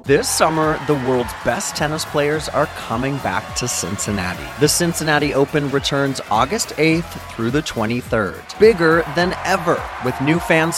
This summer, the world's best tennis players are coming back to Cincinnati. The Cincinnati Open returns August 8th through the 23rd. Bigger than ever, with new fan